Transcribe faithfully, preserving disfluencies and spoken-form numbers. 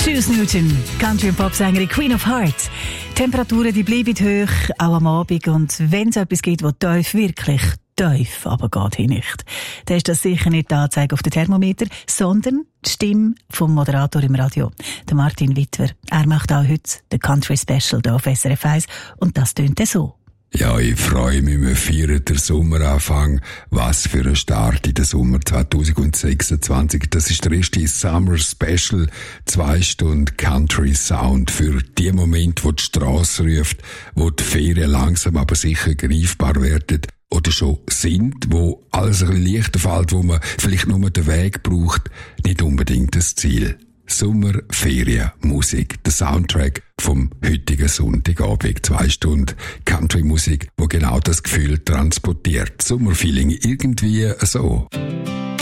Juice Newton, Country- und Popsängerin, Queen of Hearts. Die Temperaturen die bleiben hoch, auch am Abend. Und wenn es etwas gibt, das tief, wirklich tief, aber geht hier nicht, dann ist das sicher nicht die Anzeige auf den Thermometer, sondern die Stimme vom Moderator im Radio, der Martin Wittwer. Er macht auch heute den Country Special hier auf S R F eins und das tönt so. Ja, ich freue mich, wir feiern den Sommeranfang. Was für ein Start in den Sommer zwanzig sechsundzwanzig. Das ist der erste Summer Special. Zwei Stunden Country Sound für die Momente, wo die Strasse ruft, wo die Ferien langsam aber sicher greifbar werden oder schon sind, wo alles ein bisschen leichter fällt, wo man vielleicht nur den Weg braucht, nicht unbedingt das Ziel. Sommer, Ferien, Musik, der Soundtrack vom heutigen Sonntagabend. Zwei Stunden Country-Musik, wo genau das Gefühl transportiert. Sommerfeeling irgendwie so.